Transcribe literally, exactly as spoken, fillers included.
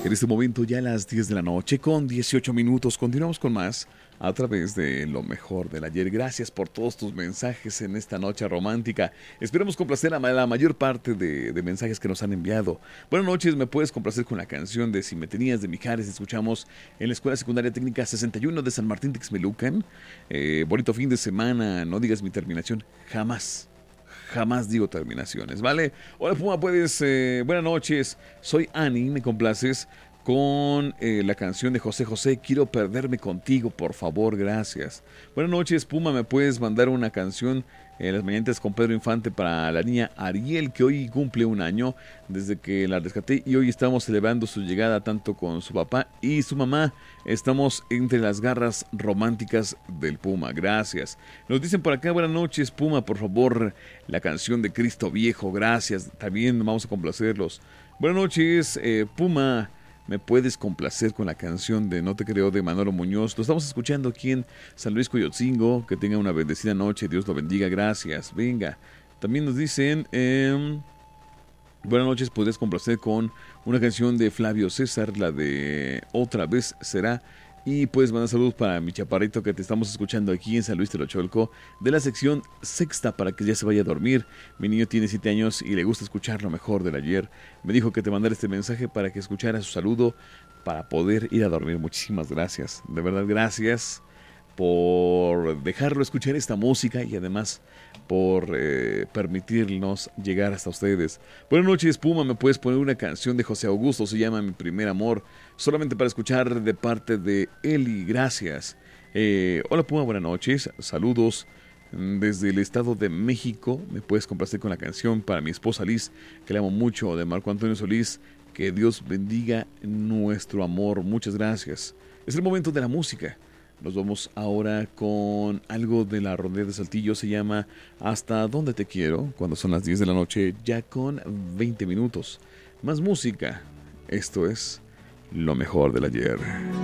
En este momento ya a las diez de la noche con dieciocho minutos. Continuamos con más a través de lo mejor del ayer. Gracias por todos tus mensajes en esta noche romántica. Esperemos complacer a la mayor parte de, de mensajes que nos han enviado. Buenas noches, me puedes complacer con la canción de Si me tenías de Mijares. Escuchamos en la Escuela Secundaria Técnica sesenta y uno de San Martín Texmelucan. Eh, bonito fin de semana, no digas mi terminación, jamás. Jamás digo terminaciones, ¿vale? Hola Puma, puedes... Eh, buenas noches, soy Ani, me complaces con eh, la canción de José José, Quiero perderme contigo, por favor, gracias. Buenas noches Puma, me puedes mandar una canción en eh, las mañanitas con Pedro Infante para la niña Ariel, que hoy cumple un año desde que la rescaté y hoy estamos celebrando su llegada tanto con su papá y su mamá. Estamos entre las garras románticas del Puma, gracias. Nos dicen por acá, buenas noches Puma, por favor, la canción de Cristo Viejo, gracias. También vamos a complacerlos. Buenas noches eh, Puma, me puedes complacer con la canción de No te creo de Manolo Muñoz. Lo estamos escuchando aquí en San Luis Coyotzingo. Que tenga una bendecida noche, Dios lo bendiga, gracias. Venga, también nos dicen eh, buenas noches, podrías complacer con una canción de Flavio César, la de Otra vez será. Y pues mandar saludos para mi chaparrito que te estamos escuchando aquí en San Luis Telocholco, de la sección sexta, para que ya se vaya a dormir. Mi niño tiene siete años y le gusta escuchar lo mejor del ayer. Me dijo que te mandara este mensaje para que escuchara su saludo para poder ir a dormir. Muchísimas gracias, de verdad gracias por dejarlo escuchar esta música y además por eh, permitirnos llegar hasta ustedes. Buenas noches Puma, me puedes poner una canción de José Augusto, se llama Mi Primer Amor, solamente para escuchar de parte de Eli, gracias. Eh, hola Puma, buenas noches, saludos desde el Estado de México. Me puedes complacer con la canción para mi esposa Liz, que le amo mucho, de Marco Antonio Solís. Que Dios bendiga nuestro amor, muchas gracias. Es el momento de la música. Nos vamos ahora con algo de la Rondalla de Saltillo, se llama Hasta Dónde Te Quiero, cuando son las diez de la noche, ya con veinte minutos. Más música, esto es lo mejor del ayer.